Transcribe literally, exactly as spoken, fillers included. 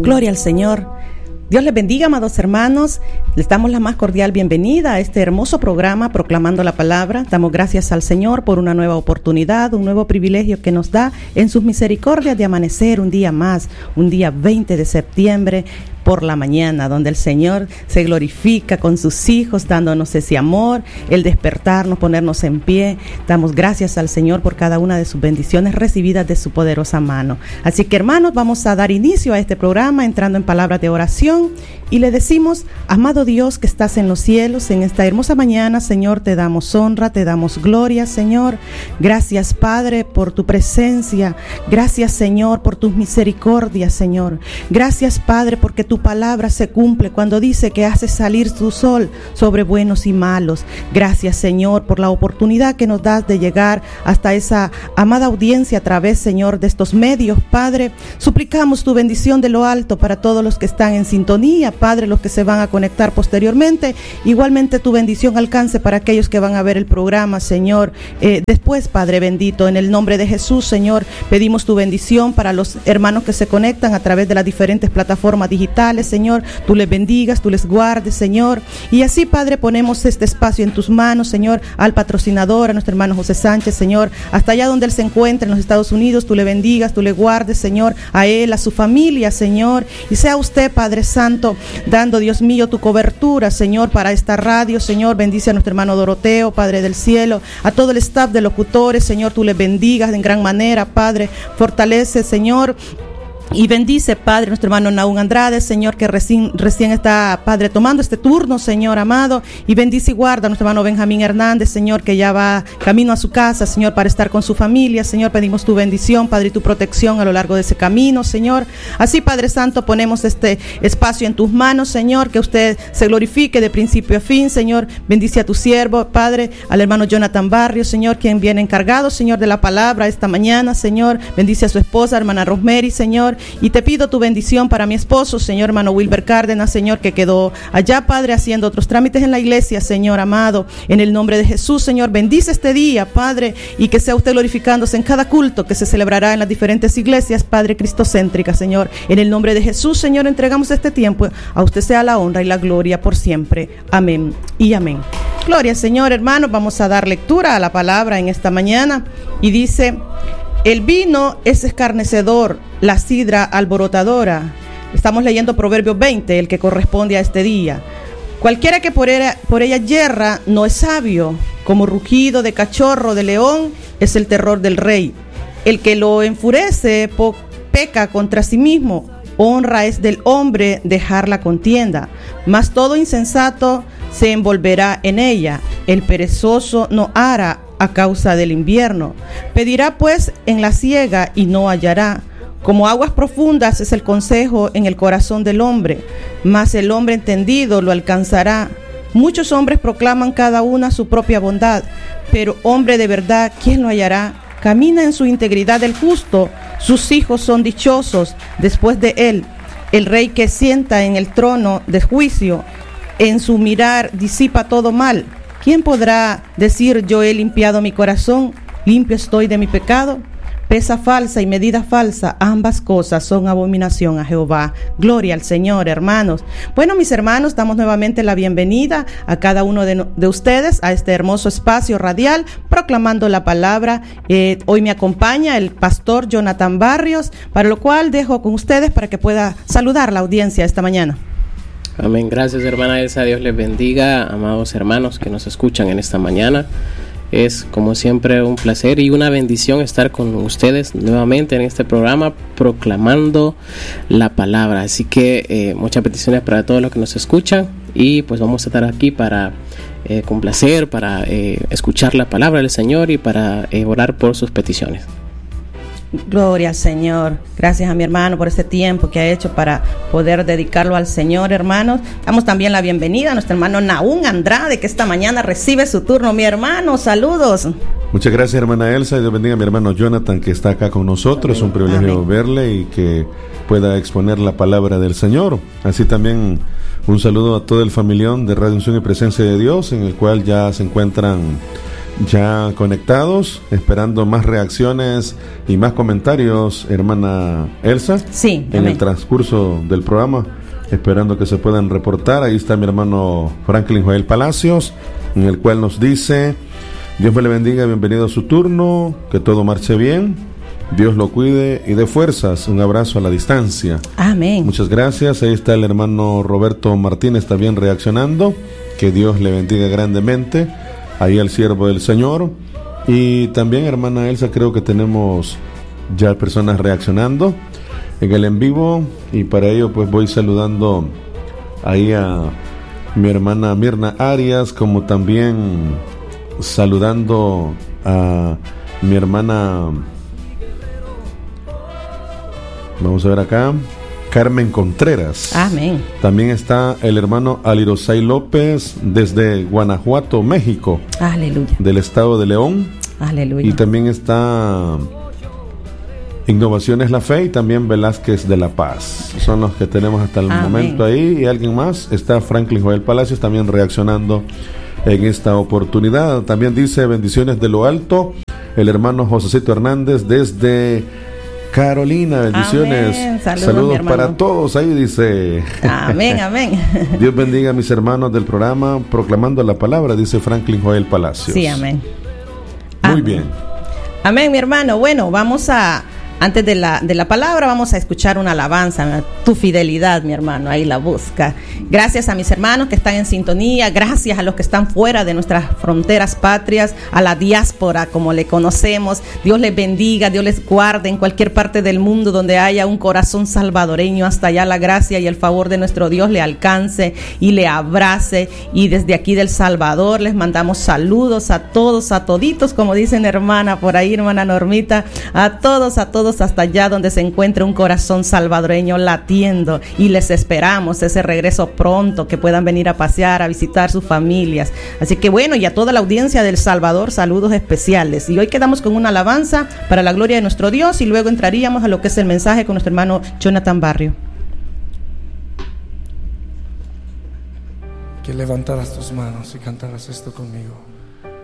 Gloria al Señor. Dios les bendiga, amados hermanos. Les damos la más cordial bienvenida a este hermoso programa Proclamando la Palabra. Damos gracias al Señor por una nueva oportunidad, un nuevo privilegio que nos da en sus misericordias de amanecer un día más, un día veinte de septiembre por la mañana, donde el Señor se glorifica con sus hijos, dándonos ese amor, el despertarnos, ponernos en pie. Damos gracias al Señor por cada una de sus bendiciones recibidas de su poderosa mano. Así que, hermanos, vamos a dar inicio a este programa entrando en palabras de oración y le decimos: amado Dios que estás en los cielos, en esta hermosa mañana, Señor, te damos honra, te damos gloria, Señor. Gracias, Padre, por tu presencia. Gracias, Señor, por tus misericordias, Señor. Gracias, Padre, porque tu Tu palabra se cumple cuando dice que hace salir tu sol sobre buenos y malos. Gracias, Señor, por la oportunidad que nos das de llegar hasta esa amada audiencia a través, Señor, de estos medios, Padre. Suplicamos tu bendición de lo alto para todos los que están en sintonía, Padre, los que se van a conectar posteriormente. Igualmente tu bendición alcance para aquellos que van a ver el programa, Señor. Eh, después, Padre bendito, en el nombre de Jesús, Señor, pedimos tu bendición para los hermanos que se conectan a través de las diferentes plataformas digitales. Señor, tú les bendigas, tú les guardes, Señor. Y así, Padre, ponemos este espacio en tus manos, Señor, al patrocinador, a nuestro hermano José Sánchez, Señor, hasta allá donde él se encuentra en los Estados Unidos, tú le bendigas, tú le guardes, Señor, a él, a su familia, Señor. Y sea usted, Padre Santo, dando, Dios mío, tu cobertura, Señor, para esta radio, Señor. Bendice a nuestro hermano Doroteo, Padre del cielo, a todo el staff de locutores, Señor, tú le bendigas en gran manera, Padre. Fortalece, Señor. Y bendice, Padre, nuestro hermano Naún Andrade, Señor, que recién, recién está, Padre, tomando este turno, Señor amado. Y bendice y guarda a nuestro hermano Benjamín Hernández, Señor, que ya va camino a su casa, Señor, para estar con su familia. Señor, pedimos tu bendición, Padre, y tu protección a lo largo de ese camino, Señor. Así, Padre Santo, ponemos este espacio en tus manos, Señor, que usted se glorifique de principio a fin, Señor. Bendice a tu siervo, Padre, al hermano Jonathan Barrios, Señor, quien viene encargado, Señor, de la palabra esta mañana, Señor. Bendice a su esposa, hermana Rosemary, Señor. Y te pido tu bendición para mi esposo, Señor, hermano Wilber Cárdenas, Señor, que quedó allá, Padre, haciendo otros trámites en la iglesia, Señor amado. En el nombre de Jesús, Señor, bendice este día, Padre, y que sea usted glorificándose en cada culto que se celebrará en las diferentes iglesias, Padre, cristocéntricas, Señor. En el nombre de Jesús, Señor, entregamos este tiempo. A usted sea la honra y la gloria por siempre. Amén y amén. Gloria, Señor, hermanos. Vamos a dar lectura a la palabra en esta mañana. Y dice: el vino es escarnecedor, la sidra alborotadora. Estamos leyendo Proverbios veinte, el que corresponde a este día. Cualquiera que por ella, por ella yerra no es sabio. Como rugido de cachorro de león es el terror del rey. El que lo enfurece po, peca contra sí mismo. Honra es del hombre dejar la contienda, mas todo insensato se envolverá en ella. El perezoso no hará a causa del invierno. Pedirá pues en la siega y no hallará. Como aguas profundas es el consejo en el corazón del hombre, mas el hombre entendido lo alcanzará. Muchos hombres proclaman cada una su propia bondad, pero hombre de verdad, ¿quién lo hallará? Camina en su integridad el justo, sus hijos son dichosos después de él. El rey que sienta en el trono de juicio, en su mirar disipa todo mal. ¿Quién podrá decir yo he limpiado mi corazón, limpio estoy de mi pecado? Pesa falsa y medida falsa, ambas cosas son abominación a Jehová. Gloria al Señor, hermanos. Bueno, mis hermanos, damos nuevamente la bienvenida a cada uno de, de ustedes a este hermoso espacio radial, proclamando la palabra. Eh, hoy me acompaña el pastor Jonathan Barrios, para lo cual dejo con ustedes para que pueda saludar la audiencia esta mañana. Amén. Gracias, hermana Elsa. Dios les bendiga, amados hermanos que nos escuchan en esta mañana. Es como siempre un placer y una bendición estar con ustedes nuevamente en este programa proclamando la palabra. Así que eh, muchas peticiones para todos los que nos escuchan y pues vamos a estar aquí para eh, complacer, para eh, escuchar la palabra del Señor y para eh, orar por sus peticiones. Gloria al Señor. Gracias a mi hermano por este tiempo que ha hecho para poder dedicarlo al Señor, hermanos. Damos también la bienvenida a nuestro hermano Naún Andrade, que esta mañana recibe su turno. Mi hermano, saludos. Muchas gracias, hermana Elsa, y Dios bendiga a mi hermano Jonathan, que está acá con nosotros. Es un privilegio Amén. Verle y que pueda exponer la palabra del Señor. Así también un saludo a todo el familión de Radio Unción y Presencia de Dios, en el cual ya se encuentran ya conectados, esperando más reacciones y más comentarios, hermana Elsa. Sí, en amén. el transcurso del programa, esperando que se puedan reportar. Ahí está mi hermano Franklin Joel Palacios, en el cual nos dice: Dios me le bendiga, bienvenido a su turno, que todo marche bien, Dios lo cuide y dé fuerzas. Un abrazo a la distancia. Amén. Muchas gracias. Ahí está el hermano Roberto Martínez también reaccionando. Que Dios le bendiga grandemente. Ahí al siervo del Señor. Y también, hermana Elsa, creo que tenemos ya personas reaccionando en el en vivo. Y para ello pues voy saludando ahí a mi hermana Mirna Arias, como también saludando a mi hermana, vamos a ver acá, Carmen Contreras. Amén. También está el hermano Alirosay López desde Guanajuato, México. Aleluya. Del estado de León. Aleluya. Y también está Innovaciones La Fe y también Velázquez de La Paz. Son los que tenemos hasta el Amén. momento ahí. Y alguien más. Está Franklin Joel Palacios también reaccionando en esta oportunidad. También dice: bendiciones de lo alto, el hermano Josecito Hernández desde Carolina. Bendiciones. Amén. Saludos, Saludos mi para hermano. todos. Ahí dice: Amén, amén. Dios bendiga a mis hermanos del programa proclamando la palabra, dice Franklin Joel Palacios. Sí, amén. Muy Amén. bien. Amén, mi hermano. Bueno, vamos a, antes de la, de la palabra, vamos a escuchar una alabanza. Tu fidelidad, mi hermano, ahí la busca. Gracias a mis hermanos que están en sintonía, gracias a los que están fuera de nuestras fronteras patrias, a la diáspora, como le conocemos. Dios les bendiga, Dios les guarde en cualquier parte del mundo donde haya un corazón salvadoreño. Hasta allá la gracia y el favor de nuestro Dios le alcance y le abrace. Y desde aquí del Salvador les mandamos saludos a todos, a toditos, como dicen hermana por ahí, hermana Normita, a todos, a todos hasta allá donde se encuentre un corazón salvadoreño latiendo, y les esperamos ese regreso pronto, que puedan venir a pasear, a visitar sus familias. Así que bueno, y a toda la audiencia del Salvador, saludos especiales. Y hoy quedamos con una alabanza para la gloria de nuestro Dios, y luego entraríamos a lo que es el mensaje con nuestro hermano Jonathan Barrio. Que levantaras tus manos y cantaras esto conmigo.